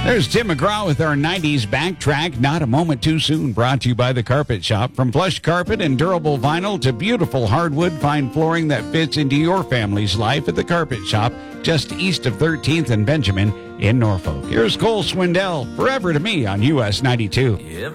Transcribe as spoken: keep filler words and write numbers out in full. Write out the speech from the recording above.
There's Tim McGraw with our nineties backtrack. Not a moment too soon. Brought to you by The Carpet Shop. From plush carpet and durable vinyl to beautiful hardwood, find flooring that fits into your family's life at The Carpet Shop, just east of thirteenth and Benjamin in Norfolk. Here's Cole Swindell, Forever to Me on U S ninety-two.